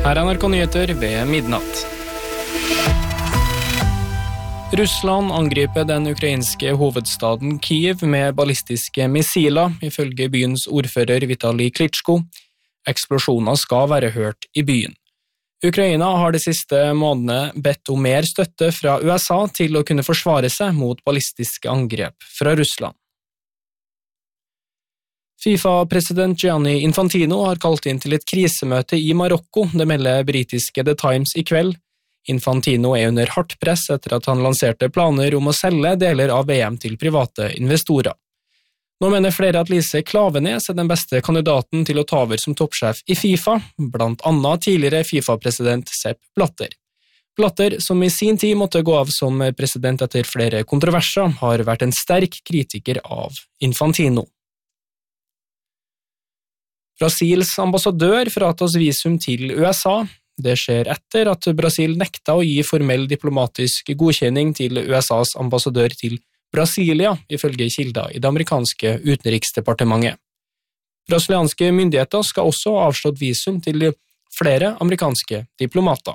Her er NRK Nyheter ved midnatt. Russland angriper den ukrainske hovedstaden Kyiv med ballistiske missiler, ifølge byens ordfører Vitali Klitschko. Eksplosjoner skal være hørt i byen. Ukraina har de siste månedene bedt om mer støtte fra USA til å kunne forsvare seg mot ballistiske angrep fra Russland. FIFA-president Gianni Infantino har kalt inn til et krisemøte i Marokko, det melder britiske The Times i kveld. Infantino er under hardt press etter at han lanserte planer om å selge deler av VM til private investorer. Nå mener flere at Lise Klaveness er den beste kandidaten til å ta over som toppsjef i FIFA, blant annet tidligere FIFA-president Sepp Blatter. Blatter, som i sin tid måtte gå av som president etter flere kontroverser, har vært en sterk kritiker av Infantino. Brasils ambassadør fratas visum til USA. Det skjer etter at Brasil nekta å gi formell diplomatisk godkjenning til USAs ambassadør til Brasilia, ifølge kilder i det amerikanske utenriksdepartementet. Brasilianske myndigheter skal også ha avslått visum til flere amerikanske diplomater.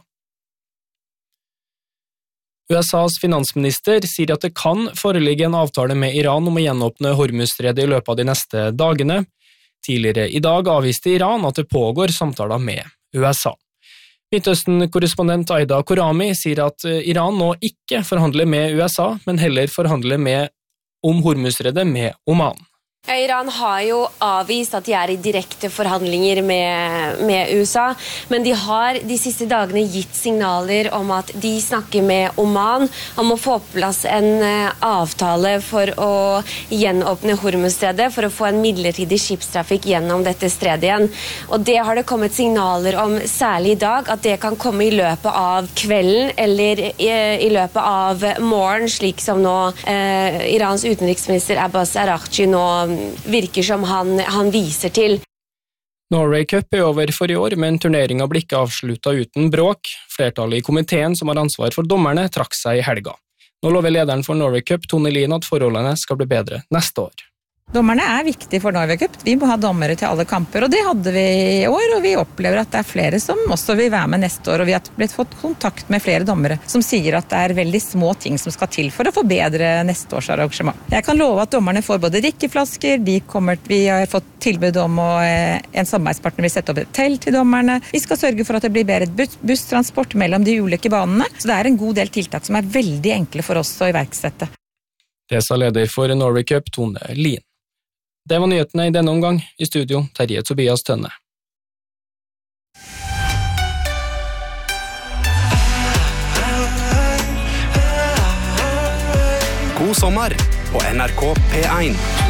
USAs finansminister sier at det kan foreligge en avtale med Iran om å gjenåpne Hormuzstredet i løpet av de neste dagene. Tidligere i dag avviste Iran at det pågår samtaler med USA. Midtøsten-korrespondent Aida Korami sier at Iran nå ikke forhandler med USA, men heller forhandler om Hormuzstredet med Oman. Iran har jo avvist at de er i direkte forhandlinger med USA, men de har de siste dagene gitt signaler om at de snakker med Oman om å få på plass en avtale for å gjenåpne Hormuzstredet, for å få en midlertidig skipstrafikk gjennom dette stredet igjen. Og det har det kommet signaler om særlig i dag, at det kan komme i løpet av kvelden eller i løpet av morgen, slik som nå Irans utenriksminister Abbas Araghchi nå virker som han viser til. Norway Cup er over for i år, men turneringen ble ikke avsluttet uten bråk. Flertallet i komiteen som har ansvar for dommerne trakk seg i helga. Nå lover lederen for Norway Cup, Tone Lien, at forholdene skal bli bedre neste år. Dommerne er viktige for Norway Cup. Vi må ha dommere til alle kamper, og det hadde vi i år, og vi opplever at det er flere som også vil være med neste år, og vi har fått kontakt med flere dommere som sier at det er veldig små ting som skal til for å forbedre neste års arrangement. Jeg kan love at dommerne får både drikkeflasker, vi har fått tilbud om en samarbeidspartner vil sette opp et telt til dommerne. Vi skal sørge for at det blir bedre busstransport mellom de ulike banene, så det er en god del tiltak som er veldig enkle for oss å iverksette. Det sa leder for Norway Cup, Tone Lien. Det var nyhetene i denne omgang. I studio, Terje Tobias Tønne. God sommer på NRK P1.